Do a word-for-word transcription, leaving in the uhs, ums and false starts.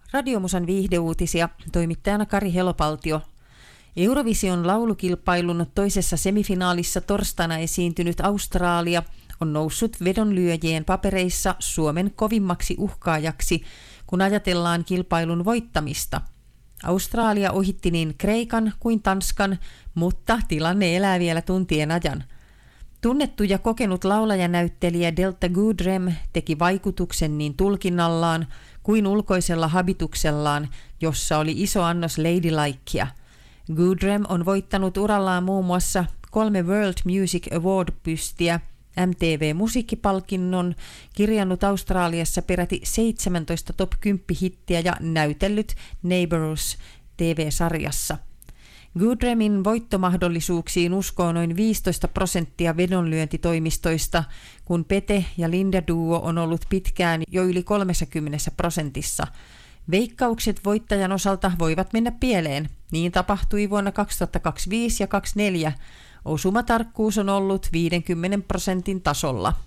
Radiomusan viihdeuutisia, toimittajana Kari Helopaltio. Eurovision laulukilpailun toisessa semifinaalissa torstaina esiintynyt Australia on noussut vedonlyöjien papereissa Suomen kovimmaksi uhkaajaksi, kun ajatellaan kilpailun voittamista. Australia ohitti niin Kreikan kuin Tanskan, mutta tilanne elää vielä tuntien ajan. Tunnettu ja kokenut laulajanäyttelijä Delta Goodrem teki vaikutuksen niin tulkinnallaan kuin ulkoisella habituksellaan, jossa oli iso annos ladylikeä. Goodrem on voittanut urallaan muun muassa kolme World Music Award-pystiä, M T V-musiikkipalkinnon, kirjannut Australiassa peräti seitsemäntoista top kymmenen hittiä ja näytellyt Neighbours T V-sarjassa. Goodremin voittomahdollisuuksiin uskoo noin viisitoista prosenttia vedonlyöntitoimistoista, kun Pete ja Linda duo on ollut pitkään jo yli kolmekymmentä prosentissa. Veikkaukset voittajan osalta voivat mennä pieleen. Niin tapahtui vuonna kaksituhattakaksikymmentäviisi ja kaksituhattaneljä. Osumatarkkuus on ollut viidenkymmenen prosentin tasolla.